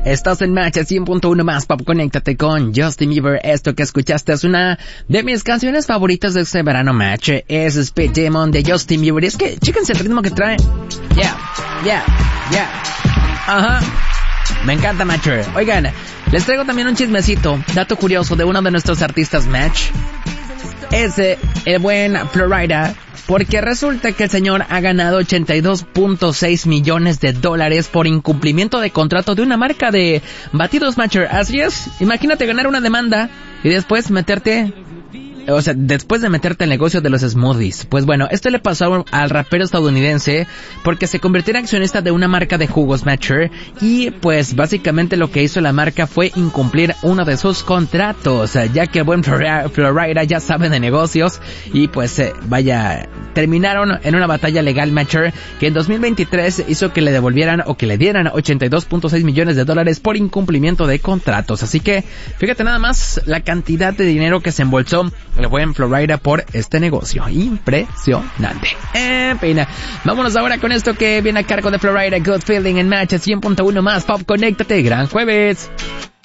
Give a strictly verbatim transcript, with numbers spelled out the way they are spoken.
Estás en Match cien punto uno más Pop. Conéctate con Justin Bieber. Esto que escuchaste es una de mis canciones favoritas de este verano, Match. Es Speed Demon de Justin Bieber. Y es que, chéquense el ritmo que trae. Yeah, yeah, yeah. Ajá. Me encanta, Match. Oigan, les traigo también un chismecito, dato curioso de uno de nuestros artistas, Match. Es eh, el buen Florida. Porque resulta que el señor ha ganado ochenta y dos punto seis millones de dólares por incumplimiento de contrato de una marca de batidos, Matcher. Así es, imagínate ganar una demanda y después meterte... O sea, después de meterte al negocio de los smoothies. Pues bueno, esto le pasó al rapero estadounidense porque se convirtió en accionista de una marca de jugos, Matcher, y pues básicamente lo que hizo la marca fue incumplir uno de sus contratos, ya que el buen Florida ya sabe de negocios y pues eh, vaya, terminaron en una batalla legal, Matcher, que en dos mil veintitrés hizo que le devolvieran o que le dieran ochenta y dos punto seis millones de dólares por incumplimiento de contratos. Así que fíjate nada más la cantidad de dinero que se embolsó el buen Florida por este negocio. Impresionante. En fin, vámonos ahora con esto que viene a cargo de Florida. Good Feeling en Match cien punto uno más Pop. Conéctate. Gran jueves.